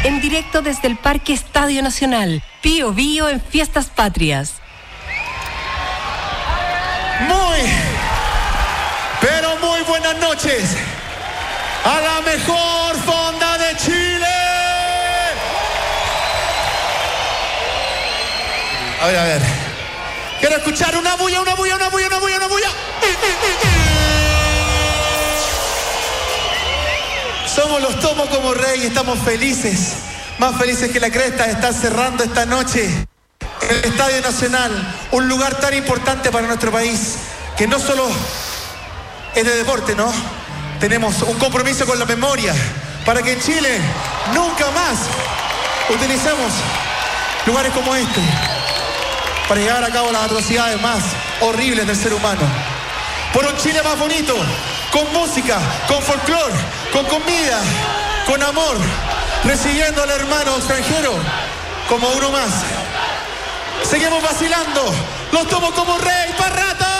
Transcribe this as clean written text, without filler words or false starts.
En directo desde el Parque Estadio Nacional. Pío Bío en Fiestas Patrias. Pero muy buenas noches a la mejor fonda de Chile. A ver. Quiero escuchar una bulla. Somos los Tomo como Rey y estamos felices, más felices que la cresta de estar cerrando esta noche en el Estadio Nacional, un lugar tan importante para nuestro país, que no solo es de deporte, ¿no? Tenemos un compromiso con la memoria para que en Chile nunca más utilicemos lugares como este para llevar a cabo las atrocidades más horribles del ser humano. Por un Chile más bonito, con música, con folclore, con comida, con amor, recibiendo al hermano extranjero como uno más. Seguimos vacilando, los Tomo como Rey, Parrata.